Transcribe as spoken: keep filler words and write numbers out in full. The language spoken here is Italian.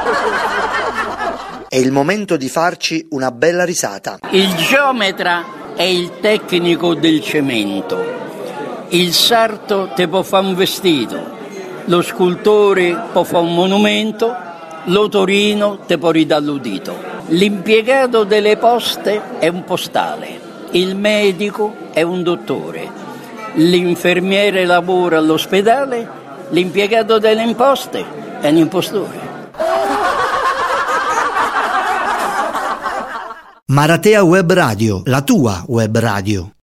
È il momento di farci una bella risata. Il geometra è il tecnico del cemento. Il sarto te può fare un vestito. Lo scultore può fare un monumento. L'otorino te può ridare l'udito. L'impiegato delle poste è un postale. Il medico è un dottore. L'infermiere lavora all'ospedale. L'impiegato delle imposte è un impostore. Maratea Web Radio, la tua web radio.